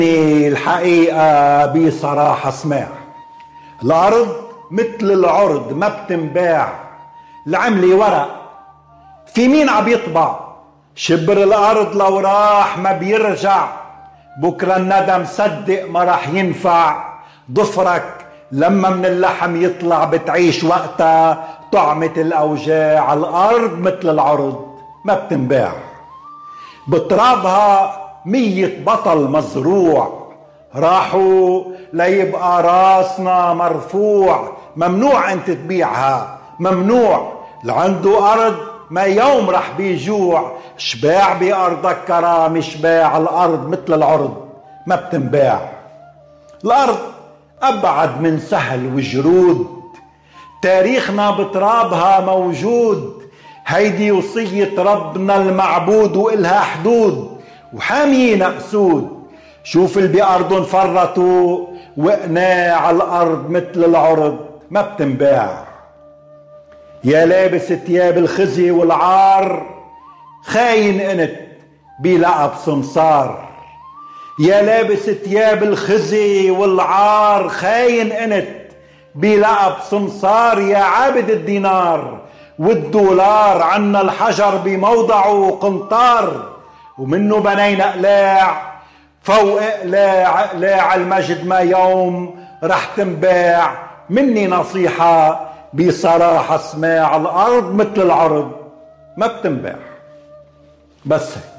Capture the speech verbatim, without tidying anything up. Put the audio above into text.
الحقيقة بصراحة سماع الأرض مثل العرض ما بتنباع. العملة ورق في مين عم يطبع؟ شبر الأرض لو راح ما بيرجع. بكرة الندم صدق ما راح ينفع. ضفرك لما من اللحم يطلع بتعيش وقتها طعمة الأوجاع. الأرض مثل العرض ما بتنباع. بترابها مية بطل مزروع راحوا ليبقى راسنا مرفوع. ممنوع انت تبيعها، ممنوع. لعنده أرض ما يوم رح بيجوع. شباع بأرضك كرامة شباع. الأرض مثل العرض ما بتنباع. الأرض أبعد من سهل وجرود. تاريخنا بترابها موجود. هيدي وصية ربنا المعبود وإلها حدود وحامينا أسود. شوف اللي بأرضهم فرطوا وقناع. الأرض مثل العرض ما بتنباع. يا لابس تياب الخزي والعار خاين انت بلقب سمسار. يا لابس تياب الخزي والعار خاين انت بلقب سمسار. يا عابد الدينار والدولار عنا الحجر بموضعه قنطار. ومنه بنينا قلاع فوق قلاع. قلاع المجد ما يوم رح تنباع. مني نصيحة بصراحة سماع الأرض مثل العرض ما بتنباع. بس هيك.